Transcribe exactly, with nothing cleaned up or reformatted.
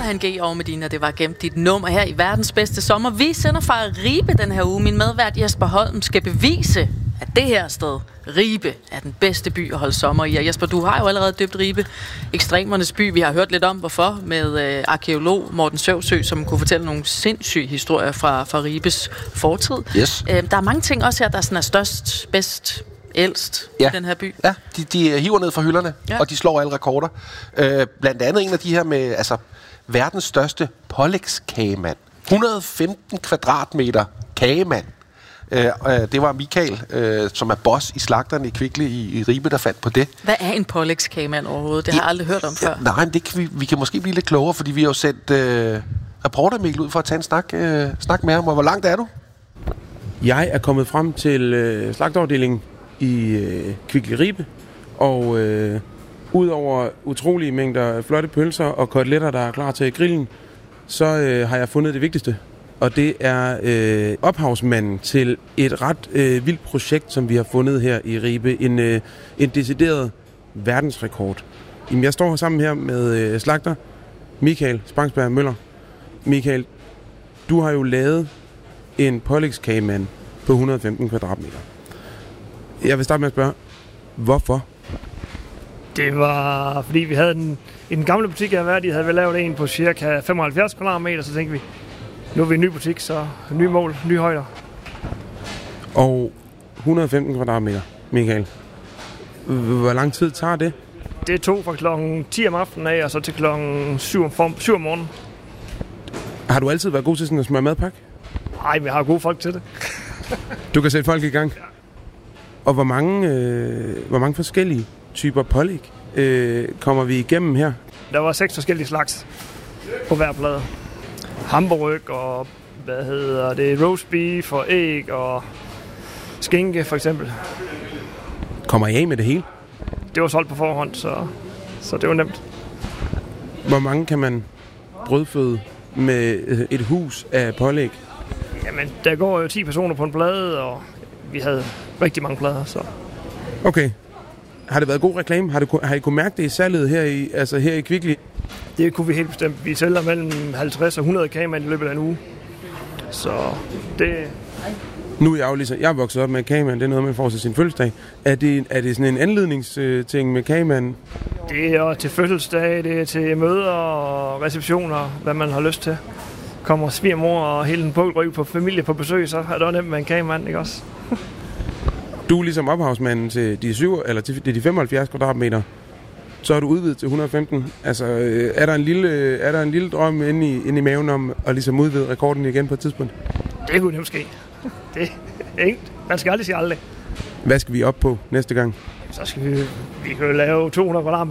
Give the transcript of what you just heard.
Johan G. over Medina, det var gemt dit nummer her i verdens bedste sommer. Vi sender fra Ribe den her uge. Min medvært Jesper Holm skal bevise, at det her sted, Ribe, er den bedste by at holde sommer i. Og Jesper, du har jo allerede døbt Ribe ekstremernes by. Vi har hørt lidt om, hvorfor, med øh, arkeolog Morten Søvsø, som kunne fortælle nogle sindssyge historier fra, fra Ribes fortid. Yes. Øh, der er mange ting også her, der sådan er størst, bedst, ældst ja. i den her by. Ja, de, de hiver ned fra hylderne, ja. og de slår alle rekorder. Øh, blandt andet en af de her med altså, verdens største pålægskagemand. et hundrede og femten kvadratmeter kagemand. Øh, det var Michael, øh, som er boss i slagterne i Kvickly i, i Ribe, der fandt på det. Hvad er en pålægskagemand overhovedet? Det har jeg aldrig hørt om før. Ja, nej, men det kan vi, vi kan måske blive lidt klogere, fordi vi har jo sendt øh, reporter Mikkel ud for at tage en snak, øh, snak med ham. Og hvor langt er du? Jeg er kommet frem til øh, slagterafdelingen i øh, Kvickly Ribe, og øh, udover utrolige mængder flotte pølser og koteletter, der er klar til grillen, så øh, har jeg fundet det vigtigste. Og det er øh, ophavsmanden til et ret øh, vildt projekt, som vi har fundet her i Ribe. En, øh, en decideret verdensrekord. Jamen, jeg står sammen her med øh, slagter Michael Spangsberg Møller. Michael, du har jo lavet en pålægskagemand på et hundrede og femten kvadratmeter. Jeg vil starte med at spørge, hvorfor? Det var, fordi vi havde den, i den gamle butik, jeg havde været i, havde vi lavet en på cirka femoghalvfjerds kvadratmeter, så tænkte vi, nu er vi i en ny butik, så nye mål, nye højder. Og et hundrede og femten kvadratmeter, Michael. Hvor lang tid tager det? Det tog fra klokken ti om aftenen af, og så til klokken syv om, syv om morgenen. Har du altid været god til sådan at smøre madpakke? Nej, vi har gode folk til det. Du kan sætte folk i gang? Ja. Og hvor mange, øh, hvor mange forskellige typer pålæg øh, kommer vi igennem her? Der var seks forskellige slags på hver plade. Hamburg og hvad hedder det, roast beef og æg og skinke for eksempel. Kommer I af med det hele? Det var solgt på forhånd, så, så det var nemt. Hvor mange kan man brødføde med et hus af pålæg? Jamen, der går jo ti personer på en plade, og vi havde rigtig mange plader, så... Okay. Har det været god reklame? Har, du, har I kunnet mærke det i salget her i, altså her i Kvickly? Det kunne vi helt bestemt. Vi sælger mellem halvtreds og hundrede kagemand i løbet af en uge. Så det... Nu er jeg jo ligesom, jeg er vokset op med kagemand, det er noget, man får til sin fødselsdag. Er det, er det sådan en anledningsting med kagemand? Det er til fødselsdag, det er til møder og receptioner, hvad man har lyst til. Kommer svigermor og hele en pukkelryg på familie på besøg, så er det også nemt med en kagemand, ikke også? Du er ligesom ophavsmanden til de, syv, eller til de femoghalvfjerds kvadratmeter. Så er du udvidet til et hundrede og femten. Altså, er der en lille, er der en lille drøm inde i, inde i maven om at ligesom udvide rekorden igen på et tidspunkt? Det kunne nemt ske. Det er ikke. Man skal aldrig sige aldrig. Hvad skal vi op på næste gang? Så skal vi, vi kan jo lave to hundrede kvadratmeter